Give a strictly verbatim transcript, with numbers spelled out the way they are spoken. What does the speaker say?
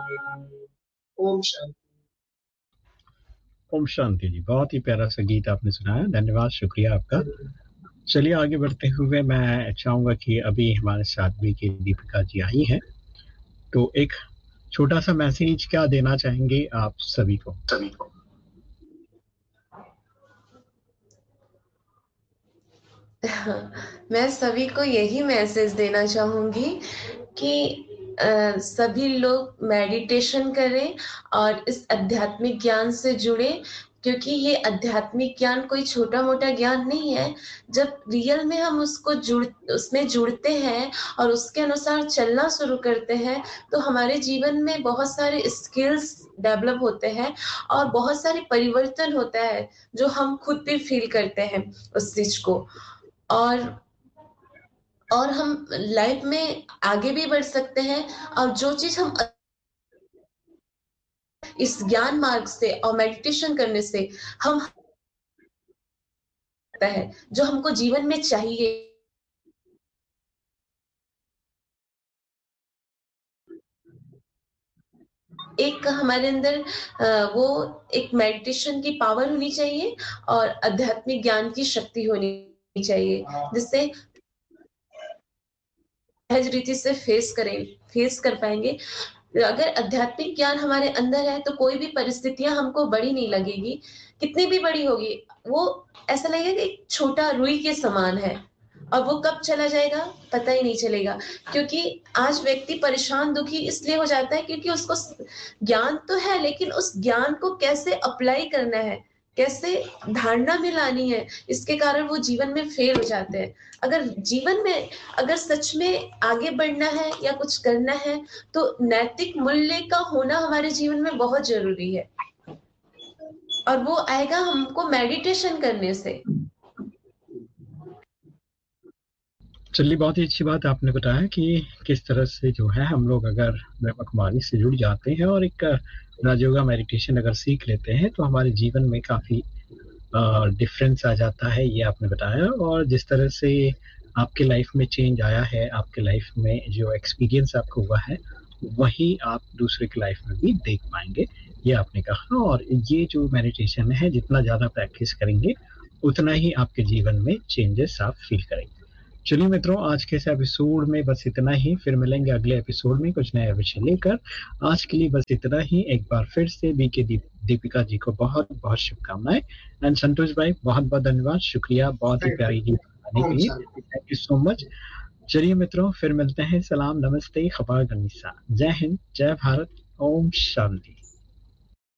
ओम शांति। ओम शांति जी, बहुत ही प्यारा सा गीत आपने सुनाया, धन्यवाद, शुक्रिया आपका। चलिए आगे बढ़ते हुए मैं चाहूंगा कि अभी हमारे साथ भी की दीपिका जी आई हैं, तो एक छोटा सा मैसेज क्या देना चाहेंगे आप सभी को? सभी को मैं सभी को यही मैसेज देना चाहूंगी कि अ, सभी लोग मेडिटेशन करें और इस आध्यात्मिक ज्ञान से जुड़े, क्योंकि ये आध्यात्मिक ज्ञान कोई छोटा मोटा ज्ञान नहीं है। जब रियल में हम उसको जुड़ उसमें जुड़ते हैं और उसके अनुसार चलना शुरू करते हैं, तो हमारे जीवन में बहुत सारे स्किल्स डेवलप होते हैं और बहुत सारे परिवर्तन होता है जो हम खुद भी फील करते हैं उस चीज को। और और हम लाइफ में आगे भी बढ़ सकते हैं, और जो चीज हम इस ज्ञान मार्ग से और मेडिटेशन करने से हम है जो हमको जीवन में चाहिए। एक हमारे अंदर वो एक मेडिटेशन की पावर होनी चाहिए और आध्यात्मिक ज्ञान की शक्ति होनी चाहिए, जिससे सहज रीति से फेस करें फेस कर पाएंगे। अगर आध्यात्मिक ज्ञान हमारे अंदर है तो कोई भी परिस्थितियां हमको बड़ी नहीं लगेगी, कितनी भी बड़ी होगी वो ऐसा लगेगा कि छोटा रुई के समान है, और वो कब चला जाएगा पता ही नहीं चलेगा। क्योंकि आज व्यक्ति परेशान दुखी इसलिए हो जाता है क्योंकि उसको ज्ञान तो है, लेकिन उस ज्ञान को कैसे अप्लाई करना है, कैसे धारणा में लानी है, इसके कारण वो जीवन में फेल हो जाते हैं। अगर जीवन में अगर सच में आगे बढ़ना है या कुछ करना है तो नैतिक मूल्य का होना हमारे जीवन में बहुत जरूरी है, और वो आएगा हमको मेडिटेशन करने से। चलिए, बहुत ही अच्छी बात आपने बताया कि किस तरह से जो है हम लोग अगर ब्रह्म कुमारी से जुड़ जाते हैं और एक राजयोगा मेडिटेशन अगर सीख लेते हैं तो हमारे जीवन में काफी डिफरेंस आ जाता है, ये आपने बताया। और जिस तरह से आपके लाइफ में चेंज आया है, आपके लाइफ में जो एक्सपीरियंस आपको हुआ है वही आप दूसरे की लाइफ में भी देख पाएंगे, ये आपने कहा। और ये जो मेडिटेशन है जितना ज्यादा प्रैक्टिस करेंगे उतना ही आपके जीवन में चेंजेस आप फील करेंगे। चलिए मित्रों, आज के इस एपिसोड में बस इतना ही, फिर मिलेंगे अगले एपिसोड में कुछ नया विषय लेकर। आज के लिए बस इतना ही। एक बार फिर से बीके दीप, दीपिका जी को बहुत बहुत शुभकामनाएं। एंड संतोष भाई, बहुत बहुत धन्यवाद, शुक्रिया बहुत ही प्यारी गीत गाने के लिए, थैंक यू सो मच। चलिए मित्रों, फिर मिलते हैं। सलाम, नमस्ते, खबर गनीसा, जय हिंद, जय भारत, ओम शांति।